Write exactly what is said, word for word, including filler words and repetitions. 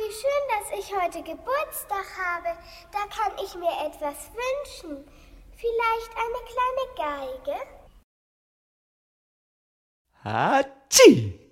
wie schön, dass ich heute Geburtstag habe. Da kann ich mir etwas wünschen. Vielleicht eine kleine Geige? Hatschi!